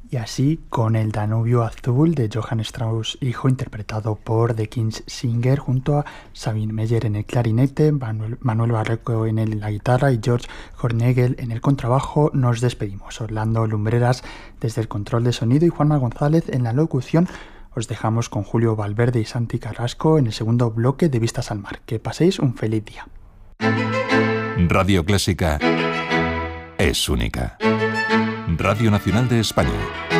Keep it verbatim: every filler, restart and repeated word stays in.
Y así, con el Danubio Azul de Johann Strauss hijo, interpretado por The King's Singer, junto a Sabine Meyer en el clarinete, Manuel, Manuel Barreto en el- la guitarra y George Hornegel en el contrabajo, nos despedimos. Orlando Lumbreras desde el control de sonido y Juanma González en la locución. Os dejamos con Julio Valverde y Santi Carrasco en el segundo bloque de Vistas al Mar. Que paséis un feliz día. Radio Clásica es única. Radio Nacional de España.